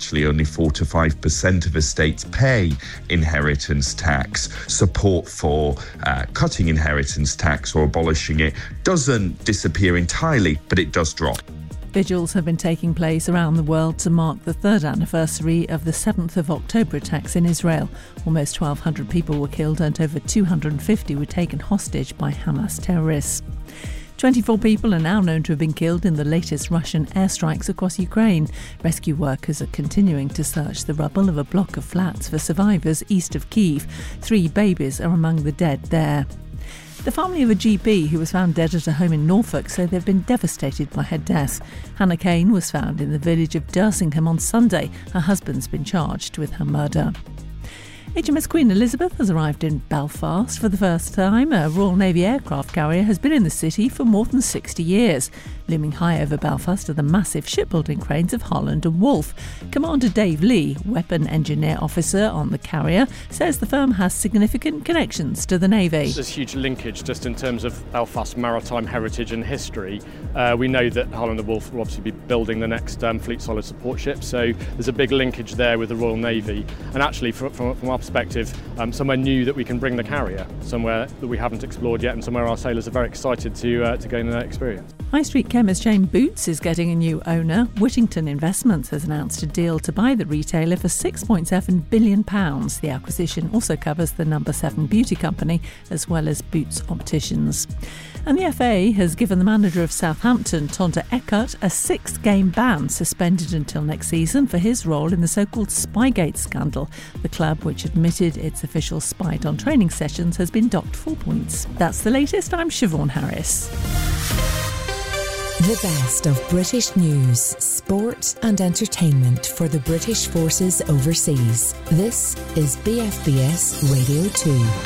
actually only 4 to 5% of estates pay inheritance tax. Support for cutting inheritance tax or abolishing it doesn't disappear entirely, but it does drop. Vigils have been taking place around the world to mark the third anniversary of the 7th of October attacks in Israel. Almost 1,200 people were killed and over 250 were taken hostage by Hamas terrorists. 24 people are now known to have been killed in the latest Russian airstrikes across Ukraine. Rescue workers are continuing to search the rubble of a block of flats for survivors east of Kyiv. 3 babies are among the dead there. The family of a GP who was found dead at a home in Norfolk say they've been devastated by her death. Hannah Kane was found in the village of Dersingham on Sunday. Her husband's been charged with her murder. HMS Queen Elizabeth has arrived in Belfast for the first time. A Royal Navy aircraft carrier has been in the city for more than 60 years. Looming high over Belfast are the massive shipbuilding cranes of Holland and Wolff. Commander Dave Lee, weapon engineer officer on the carrier, says the firm has significant connections to the Navy. There's huge linkage just in terms of Belfast's maritime heritage and history. We know that Holland and Wolff will obviously be building the next Fleet Solid support ship, so there's a big linkage there with the Royal Navy. And actually, from our perspective, somewhere new that we can bring the carrier, somewhere that we haven't explored yet, and somewhere our sailors are very excited to gain that experience. High Street chemist chain Boots is getting a new owner. Whittington Investments has announced a deal to buy the retailer for £6.7 billion. The acquisition also covers the No. 7 beauty company as well as Boots Opticians. And the FA has given the manager of Southampton, Tonda Eckert, a 6-game ban, suspended until next season for his role in the so-called Spygate scandal. The club, which admitted its officials spied on training sessions, has been docked 4 points. That's the latest. I'm Siobhan Harris. The best of British news, sport and entertainment for the British forces overseas. This is BFBS Radio 2.